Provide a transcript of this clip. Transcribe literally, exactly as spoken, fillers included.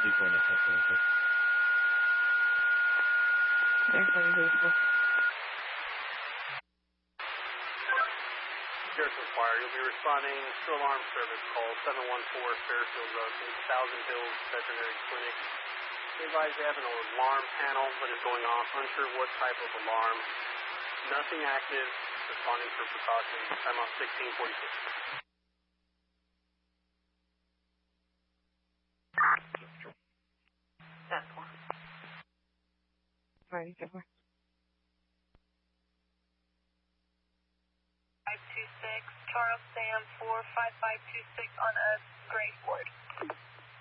She's going to check real quick. They're having people. Garrison Fire, you'll be responding to alarm service call seven one four Fairfield Road from Thousand Hills Veterinary Clinic. We advise they have an alarm panel that is going off. Unsure what type of alarm. Nothing active. Responding for precaution. Time out sixteen forty-six. That's one. Alright, so far. five two six, Charles Sam four five five two six on a Gray Ford.